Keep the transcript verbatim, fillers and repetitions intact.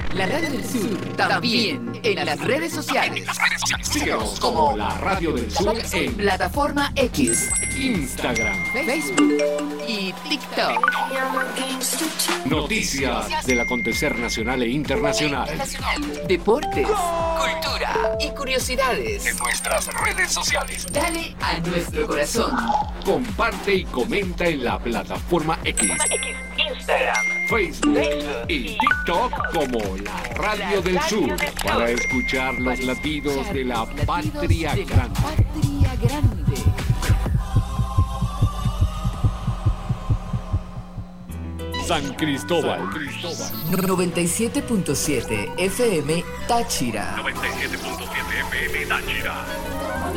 La Radio del Sur, también en las redes sociales. Síguenos como La Radio del Sur en Plataforma X, Instagram, Facebook y TikTok. Noticias del acontecer nacional e internacional. Deportes, cultura y curiosidades. En nuestras redes sociales. Dale a nuestro corazón. Comparte y comenta en la Plataforma X, Instagram, Facebook y TikTok como La Radio del Sur para escuchar los latidos de la patria grande. Patria grande. San Cristóbal. noventa y siete punto siete F M Táchira. noventa y siete punto siete F M Táchira.